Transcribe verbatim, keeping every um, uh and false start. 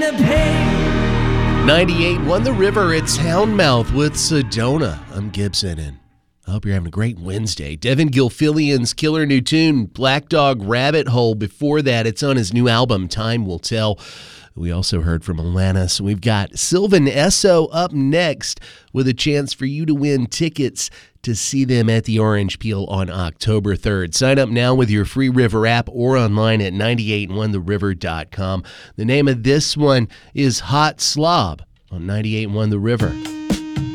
the pain. ninety-eight Won the River. It's Houndmouth with Sedona. I'm Gibson, and I hope you're having a great Wednesday. Devin Gilfillian's killer new tune, Black Dog Rabbit Hole. Before that, it's on his new album, Time Will Tell. We also heard from Alanis. We've got Sylvan Esso up next with a chance for you to win tickets to see them at the Orange Peel on October third. Sign up now with your free River app or online at ninety-eight one the river dot com. The name of this one is Hot Slob on ninety-eight one The River.